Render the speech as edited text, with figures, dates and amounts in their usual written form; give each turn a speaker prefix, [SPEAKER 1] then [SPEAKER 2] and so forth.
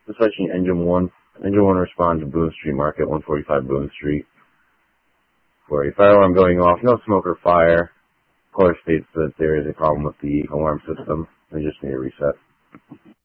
[SPEAKER 1] Switching engine 1. Engine 1 responds to Boone Street Market, 145 Boone Street. For a fire alarm going off, no smoke or fire. Caller states that there is a problem with the alarm system. They just need a reset.